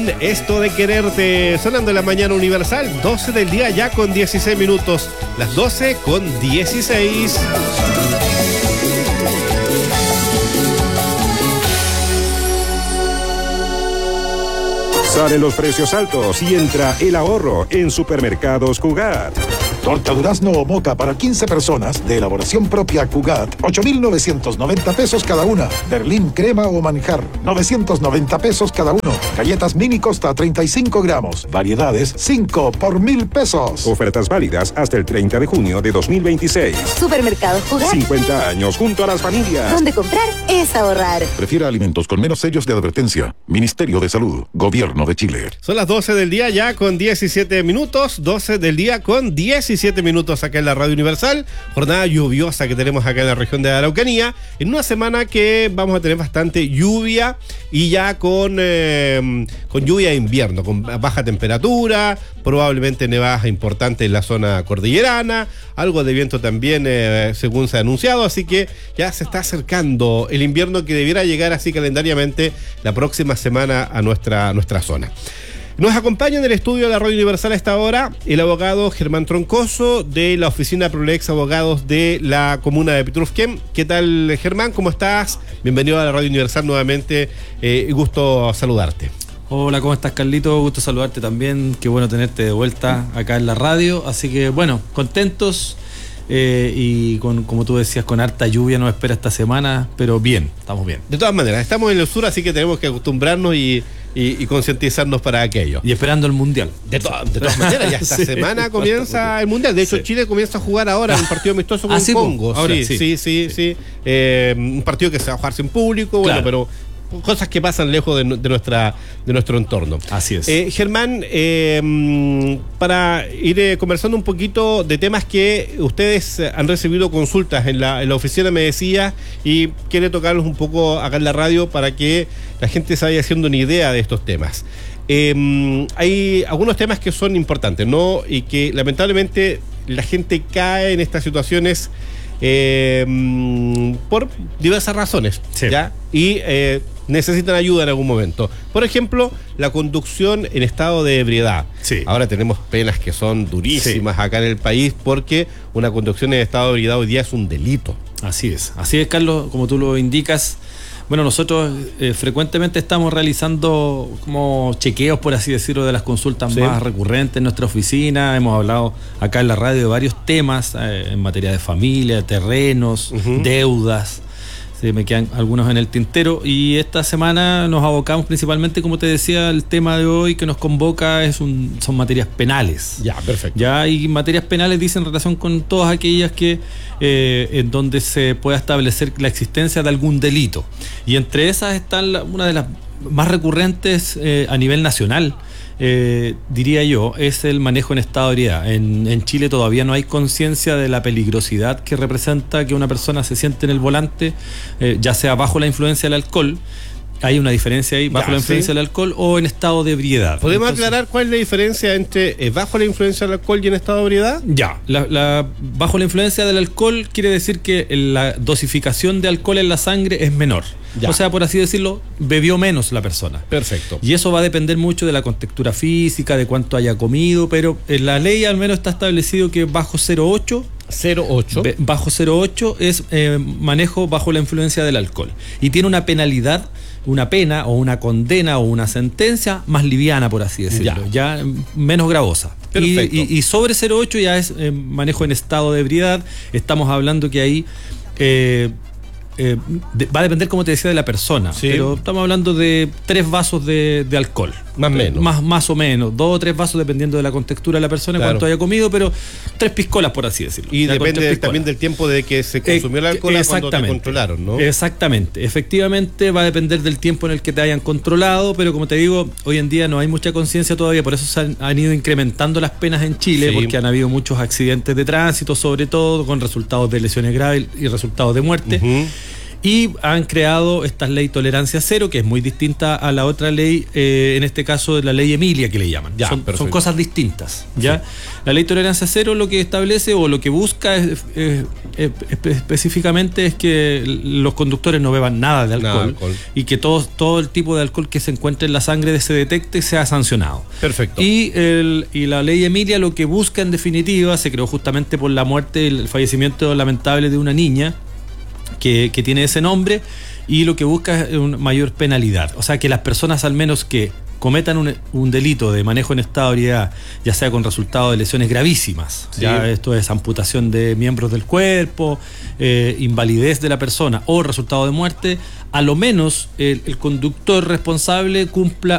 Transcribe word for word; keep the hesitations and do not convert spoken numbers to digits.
Esto de quererte, sonando en la mañana universal, doce del día ya con dieciséis minutos, las doce con dieciséis. Salen los precios altos y entra el ahorro en Supermercados Cugat. Torta durazno o moca para quince personas de elaboración propia Cugat, ocho mil novecientos noventa pesos cada una. Berlín crema o manjar, novecientos noventa pesos cada uno. Galletas mini Costa, treinta y cinco gramos. Variedades, cinco por mil pesos. Ofertas válidas hasta el treinta de junio de dos mil veintiséis. Supermercados Cugat. cincuenta años junto a las familias. Donde comprar es ahorrar. Prefiera alimentos con menos sellos de advertencia. Ministerio de Salud, Gobierno de Chile. Son las doce del día ya con diecisiete minutos, doce del día con diecisiete minutos acá en la Radio Universal. Jornada lluviosa que tenemos acá en la región de Araucanía, en una semana que vamos a tener bastante lluvia y ya con, eh, con lluvia de invierno, con baja temperatura, probablemente nevadas importantes en la zona cordillerana, algo de viento también eh, según se ha anunciado, así que ya se está acercando el invierno que debiera llegar así calendariamente la próxima semana a nuestra, a nuestra zona. Nos acompaña en el estudio de la Radio Universal a esta hora el abogado Germán Troncoso de la oficina Prolex Abogados de la comuna de Pitrufquén. ¿Qué tal, Germán? ¿Cómo estás? Bienvenido a la Radio Universal nuevamente. Eh, gusto saludarte. Hola, ¿cómo estás, Carlito? Gusto saludarte también. Qué bueno tenerte de vuelta acá en la radio. Así que, bueno, contentos. Eh, y con, como tú decías, con harta lluvia nos espera esta semana, pero bien, estamos bien. De todas maneras, estamos en el sur, así que tenemos que acostumbrarnos y, y, y concientizarnos para aquello. Y esperando el Mundial. De, to de todas maneras, ya esta sí. semana comienza el Mundial. De hecho, sí. Chile comienza a jugar ahora un partido amistoso con ah, sí, Congo. Ahora, sí, sí, sí, sí. sí. sí. Eh, un partido que se va a jugar sin público, claro. Bueno, pero cosas que pasan lejos de, de nuestra de nuestro entorno. Así es. Eh, Germán, eh, para ir eh, conversando un poquito de temas que ustedes han recibido consultas en la, en la oficina, me decía, y quiere tocarlos un poco acá en la radio para que la gente se vaya haciendo una idea de estos temas. Eh, hay algunos temas que son importantes, ¿no? Y que lamentablemente la gente cae en estas situaciones Eh, por diversas razones, sí. ¿Ya? Y eh, necesitan ayuda en algún momento. Por ejemplo, la conducción en estado de ebriedad. Sí. Ahora tenemos penas que son durísimas, sí, acá en el país, porque una conducción en estado de ebriedad hoy día es un delito. Así es, así es, Carlos, como tú lo indicas. Bueno, nosotros eh, frecuentemente estamos realizando como chequeos, por así decirlo, de las consultas, sí, más recurrentes en nuestra oficina. Hemos hablado acá en la radio de varios temas eh, en materia de familia, terrenos, uh-huh, deudas. Sí, me quedan algunos en el tintero. Y esta semana nos abocamos principalmente, como te decía, el tema de hoy que nos convoca es un, son materias penales. Ya, perfecto. Ya, y materias penales dicen en relación con todas aquellas que eh, en donde se pueda establecer la existencia de algún delito. Y entre esas están la, una de las más recurrentes eh, a nivel nacional. Eh, diría yo, es el manejo en estado de ebriedad. En, en Chile todavía no hay conciencia de la peligrosidad que representa que una persona se siente en el volante, eh, ya sea bajo la influencia del alcohol. Hay una diferencia ahí, bajo ya, la influencia, sí, del alcohol o en estado de ebriedad. ¿Podemos Entonces, aclarar cuál es la diferencia entre eh, bajo la influencia del alcohol y en estado de ebriedad? Ya, la, la, bajo la influencia del alcohol quiere decir que la dosificación de alcohol en la sangre es menor. Ya. O sea, por así decirlo, bebió menos la persona. Perfecto. Y eso va a depender mucho de la contextura física, de cuánto haya comido, pero en la ley al menos está establecido que bajo cero punto ocho cero punto ocho bajo cero punto ocho es eh, manejo bajo la influencia del alcohol. Y tiene una penalidad, una pena o una condena o una sentencia más liviana, por así decirlo, ya, ya menos gravosa. Perfecto. Y, y, y sobre cero punto ocho ya es eh, manejo en estado de ebriedad. Estamos hablando que ahí eh, eh, de, va a depender, como te decía, de la persona, sí, pero estamos hablando de tres vasos de, de alcohol. Más o menos. Más, más o menos. Dos o tres vasos dependiendo de la contextura de la persona, claro, cuánto haya comido, pero tres piscolas, por así decirlo. Y depende del, también del tiempo de que se consumió el alcohol a cuando te controlaron, ¿no? Exactamente. Efectivamente, va a depender del tiempo en el que te hayan controlado, pero como te digo, hoy en día no hay mucha conciencia todavía, por eso se han, han ido incrementando las penas en Chile, sí, porque han habido muchos accidentes de tránsito, sobre todo, con resultados de lesiones graves y resultados de muerte. Uh-huh. Y han creado esta ley tolerancia cero, que es muy distinta a la otra ley, eh, en este caso de la ley Emilia, que le llaman. Ya, son, son cosas distintas. ¿Ya? Sí. La ley tolerancia cero lo que establece o lo que busca es, es, es, es, específicamente es que los conductores no beban nada de alcohol, Nada de alcohol. y que todo, todo el tipo de alcohol que se encuentre en la sangre se detecte y sea sancionado. Perfecto. Y, el, y la ley Emilia lo que busca en definitiva, se creó justamente por la muerte, el fallecimiento lamentable de una niña que, que tiene ese nombre, y lo que busca es una mayor penalidad. O sea, que las personas al menos que cometan un, un delito de manejo en estado de ebriedad, ya sea con resultado de lesiones gravísimas, Sí. ya esto es amputación de miembros del cuerpo, eh, invalidez de la persona o resultado de muerte, a lo menos el, el conductor responsable cumpla